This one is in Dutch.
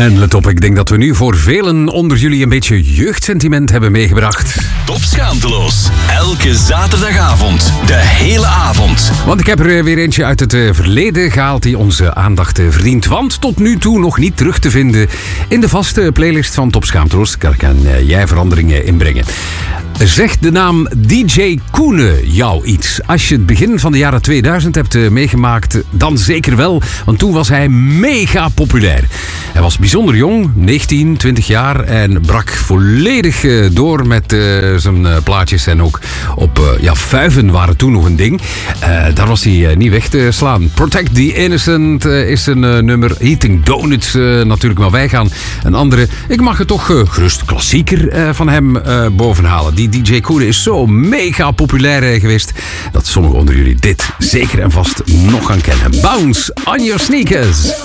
En let op, ik denk dat we nu voor velen onder jullie een beetje jeugdsentiment hebben meegebracht. Top Schaamteloos. Elke zaterdagavond. De hele avond. Want ik heb er weer eentje uit het verleden gehaald die onze aandacht verdient. Want tot nu toe nog niet terug te vinden in de vaste playlist van Top Schaamteloos. Daar kan jij veranderingen inbrengen. Zegt de naam DJ Koene jou iets? Als je het begin van de jaren 2000 hebt meegemaakt, dan zeker wel. Want toen was hij mega populair. Hij was bijzonder jong, 19, 20 jaar. En brak volledig door met zijn plaatjes. En ook op vuiven waren toen nog een ding. Daar was hij niet weg te slaan. Protect the Innocent is een nummer. Eating Donuts natuurlijk. Maar wij gaan een andere, ik mag het toch gerust klassieker van hem bovenhalen. Die DJ Koene is zo mega populair geweest dat sommigen onder jullie dit zeker en vast nog gaan kennen. Bounce on your sneakers.